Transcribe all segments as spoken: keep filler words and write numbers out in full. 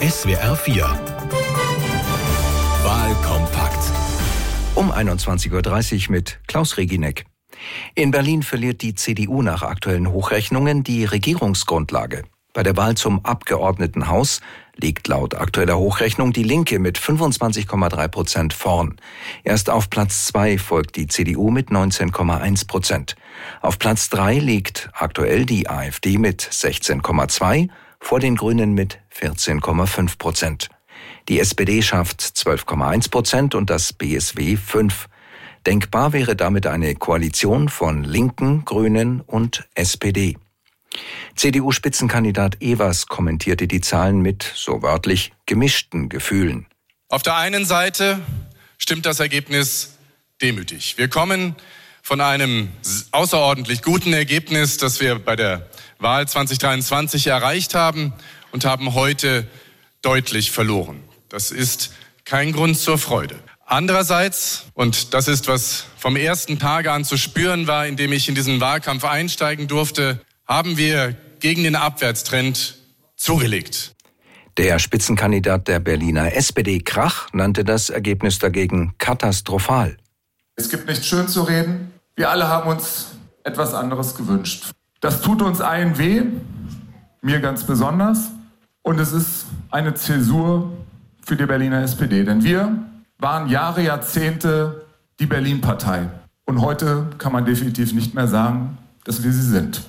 S W R vier Wahlkompakt. Um einundzwanzig Uhr dreißig mit Klaus Regineck. In Berlin verliert die C D U nach aktuellen Hochrechnungen die Regierungsgrundlage. Bei der Wahl zum Abgeordnetenhaus liegt laut aktueller Hochrechnung die Linke mit fünfundzwanzig Komma drei Prozent vorn. Erst auf Platz zwei folgt die C D U mit neunzehn Komma eins Prozent. Auf Platz drei liegt aktuell die AfD mit sechzehn Komma zwei, vor den Grünen mit vierzehn Komma fünf Prozent. Die S P D schafft zwölf Komma eins Prozent und das B S W fünf. Denkbar wäre damit eine Koalition von Linken, Grünen und S P D. C D U-Spitzenkandidat Evers kommentierte die Zahlen mit, so wörtlich, gemischten Gefühlen. Auf der einen Seite stimmt das Ergebnis demütig. Wir kommen von einem außerordentlich guten Ergebnis, das wir bei der Wahl zwanzig dreiundzwanzig erreicht haben, und haben heute deutlich verloren. Das ist kein Grund zur Freude. Andererseits, und das ist, was vom ersten Tage an zu spüren war, indem ich in diesen Wahlkampf einsteigen durfte, haben wir gegen den Abwärtstrend zugelegt. Der Spitzenkandidat der Berliner S P D, Krach, nannte das Ergebnis dagegen katastrophal. Es gibt nichts schön zu reden. Wir alle haben uns etwas anderes gewünscht. Das tut uns allen weh, mir ganz besonders. Und es ist eine Zäsur für die Berliner S P D. Denn wir waren Jahre, Jahrzehnte die Berlin-Partei. Und heute kann man definitiv nicht mehr sagen, dass wir sie sind.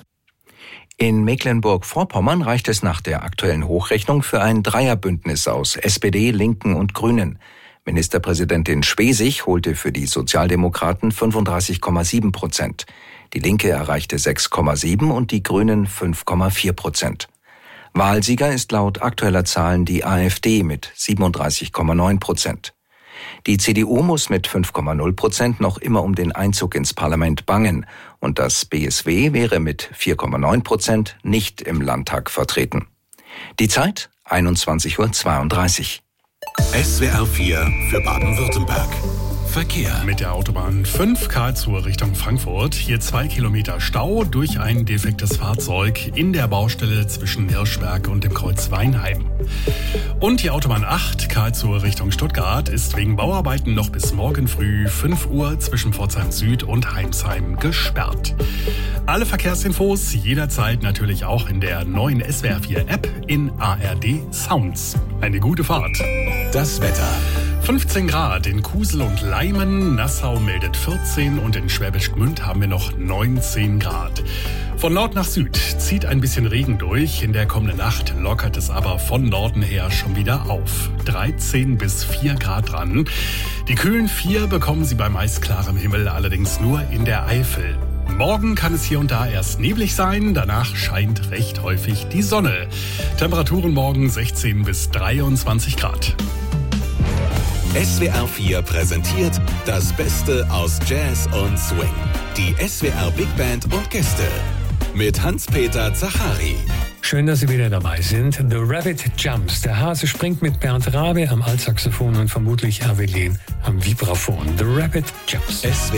In Mecklenburg-Vorpommern reicht es nach der aktuellen Hochrechnung für ein Dreierbündnis aus S P D, Linken und Grünen. Ministerpräsidentin Schwesig holte für die Sozialdemokraten fünfunddreißig Komma sieben Prozent. Die Linke erreichte sechs Komma sieben und die Grünen fünf Komma vier Prozent. Wahlsieger ist laut aktueller Zahlen die AfD mit siebenunddreißig Komma neun Prozent. Die C D U muss mit fünf Komma null Prozent noch immer um den Einzug ins Parlament bangen und das B S W wäre mit vier Komma neun Prozent nicht im Landtag vertreten. Die Zeit einundzwanzig Uhr zweiunddreißig. S W R vier für Baden-Württemberg. Verkehr. Mit der Autobahn fünf Karlsruhe Richtung Frankfurt. Hier zwei Kilometer Stau durch ein defektes Fahrzeug in der Baustelle zwischen Hirschberg und dem Kreuz Weinheim. Und die Autobahn acht Karlsruhe Richtung Stuttgart ist wegen Bauarbeiten noch bis morgen früh fünf Uhr zwischen Pforzheim Süd und Heimsheim gesperrt. Alle Verkehrsinfos jederzeit natürlich auch in der neuen S W R vier App in A R D Sounds. Eine gute Fahrt. Das Wetter. fünfzehn Grad in Kusel und Leimen, Nassau meldet vierzehn und in Schwäbisch Gmünd haben wir noch neunzehn Grad. Von Nord nach Süd zieht ein bisschen Regen durch, in der kommenden Nacht lockert es aber von Norden her schon wieder auf. dreizehn bis vier Grad dran. Die kühlen vier bekommen Sie bei meist klarem Himmel allerdings nur in der Eifel. Morgen kann es hier und da erst neblig sein, danach scheint recht häufig die Sonne. Temperaturen morgen sechzehn bis dreiundzwanzig Grad. S W R vier präsentiert das Beste aus Jazz und Swing. Die S W R Big Band und Gäste mit Hans-Peter Zachari. Schön, dass Sie wieder dabei sind. The Rabbit Jumps. Der Hase springt mit Bernd Rabe am Altsaxophon und vermutlich Avelin am Vibraphon. The Rabbit Jumps.